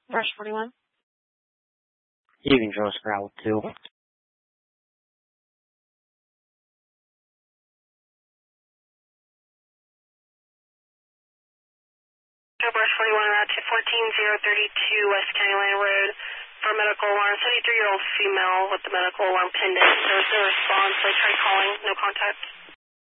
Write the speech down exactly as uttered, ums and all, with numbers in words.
Rush forty-one. You can draw Scrabble too. Brush forty-one, route to fourteen zero thirty-two West County Line Road for medical alarm. seventy-three-year-old female with the medical alarm pendant. There was no response. I tried calling, no contact.